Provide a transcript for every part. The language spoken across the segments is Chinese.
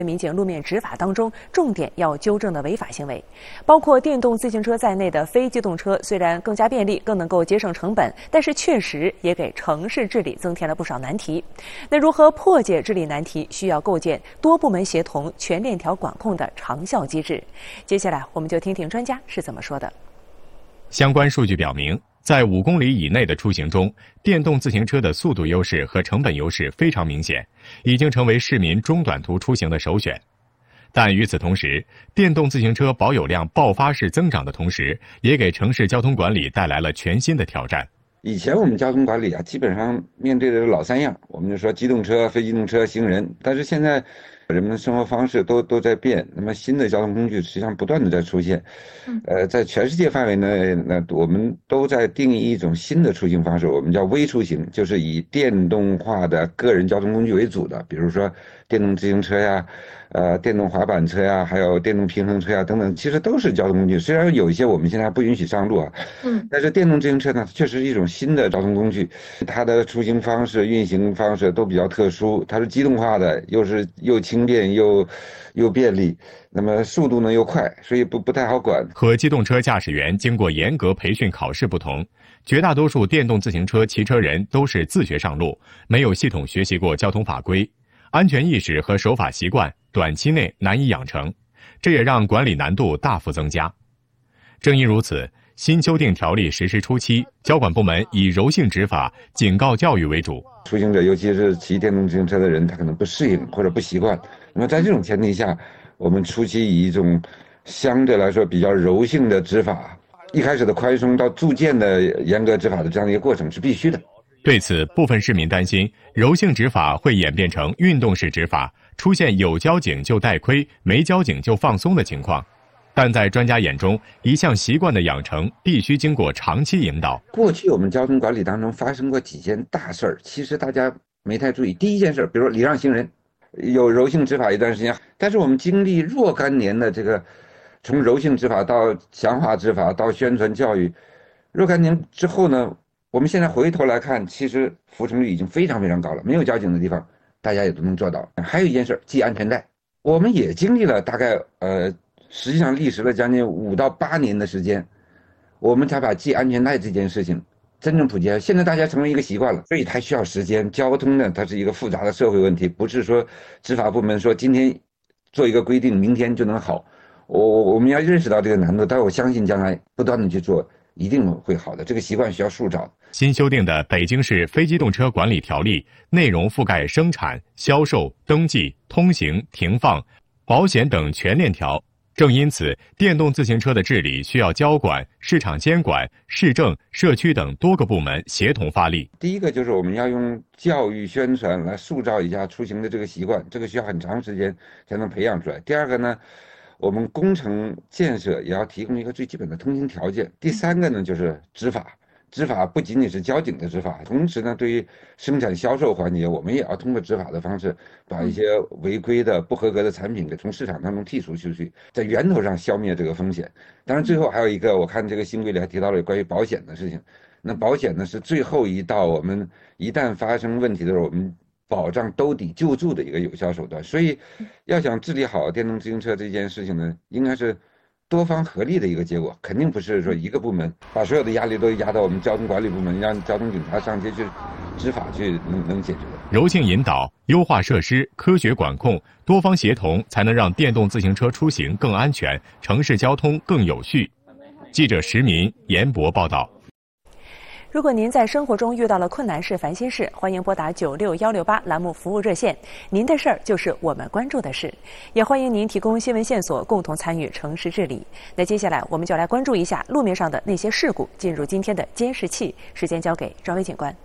民警路面执法当中，重点要纠正的违法行为，包括电动自行车在内的非机动车，虽然更加便利，更能够节省成本，但是确实也给城市治理增添了不少难题。那如何破解治理难题，需要构建多部门协同、全链条管控的长效机制。接下来，我们就听听专家是怎么说的。 相关数据表明，在5公里以内的出行中，电动自行车的速度优势和成本优势非常明显，已经成为市民中短途出行的首选。但与此同时，电动自行车保有量爆发式增长的同时，也给城市交通管理带来了全新的挑战。 以前我们交通管理基本上面对的老3样，我们就说机动车、非机动车、行人。但是现在人们的生活方式都在变，那么新的交通工具实际上不断的在出现。在全世界范围内呢，我们都在定义一种新的出行方式，我们叫微出行，就是以电动化的个人交通工具为主的，比如说电动自行车呀、电动滑板车呀，还有电动平衡车呀等等，其实都是交通工具。虽然有一些我们现在不允许上路但是电动自行车呢，确实是一种新的交通工具，它的出行方式、运行方式都比较特殊，它是机动化的，又轻便又便利，那么速度呢又快，所以不太好管。 和机动车驾驶员经过严格培训考试不同，绝大多数电动自行车骑车人都是自学上路，没有系统学习过交通法规，安全意识和守法习惯短期内难以养成，这也让管理难度大幅增加。正因如此，新修订条例实施初期，交管部门以柔性执法、警告教育为主。 出行者，尤其是骑电动自行车的人，他可能不适应或者不习惯。那么在这种前提下，我们初期以一种相对来说比较柔性的执法，一开始的宽松到逐渐的严格执法的这样的一个过程是必须的。 对此，部分市民担心柔性执法会演变成运动式执法，出现有交警就带亏、没交警就放松的情况。但在专家眼中，一项习惯的养成必须经过长期引导。 过去我们交通管理当中发生过几件大事儿，其实大家没太注意。第一件事，比如说礼让行人，有柔性执法一段时间，但是我们经历若干年的这个从柔性执法到强化执法到宣传教育，若干年之后呢，我们现在回头来看，其实服从率已经非常非常高了，没有交警的地方大家也都能做到。还有一件事，系安全带，我们也经历了大概实际上历时了将近5到8年的时间，我们才把系安全带这件事情真正普及。现在大家成为一个习惯了，所以它需要时间。交通呢，它是一个复杂的社会问题，不是说执法部门说今天做一个规定，明天就能好。我们要认识到这个难度，但我相信将来不断的去做，一定会好的。这个习惯需要塑造。 新修订的《北京市非机动车管理条例》内容覆盖生产、销售、登记、通行、停放、保险等全链条。正因此，电动自行车的治理需要交管、市场监管、市政、社区等多个部门协同发力。 第一个就是我们要用教育宣传来塑造一下出行的这个习惯，这个需要很长时间才能培养出来。第二个呢，我们工程建设也要提供一个最基本的通行条件。第三个呢，就是执法。执法不仅仅是交警的执法，同时呢，对于生产销售环节，我们也要通过执法的方式，把一些违规的、不合格的产品给从市场当中剔除出去，在源头上消灭这个风险。当然，最后还有一个，我看这个新规里还提到了关于保险的事情。那保险呢，是最后一道我们一旦发生问题的时候，我们保障兜底救助的一个有效手段。所以，要想治理好电动自行车这件事情呢，应该是多方合力的一个结果，肯定不是说一个部门把所有的压力都压到我们交通管理部门，让交通警察上街去执法去能解决的。 柔性引导、优化设施、科学管控、多方协同，才能让电动自行车出行更安全，城市交通更有序。记者石民、严博报道。 如果您在生活中遇到了困难事、烦心事，欢迎拨打96168栏目服务热线。您的事儿就是我们关注的事，也欢迎您提供新闻线索，共同参与城市治理。那接下来我们就来关注一下路面上的那些事故。进入今天的监视器，时间交给赵薇警官。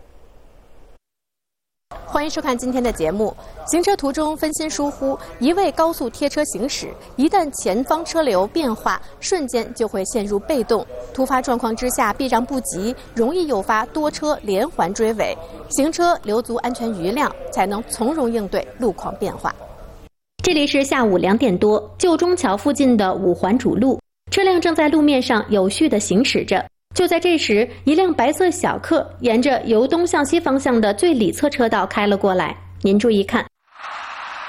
欢迎收看今天的节目。行车途中分心疏忽，一味高速贴车行驶，一旦前方车流变化，瞬间就会陷入被动。突发状况之下，避让不及，容易诱发多车连环追尾。行车留足安全余量，才能从容应对路况变化。 这里是下午2点多，旧中桥附近的5环主路，车辆正在路面上有序地行驶着。就在这时，一辆白色小客沿着由东向西方向的最里侧车道开了过来。您注意看，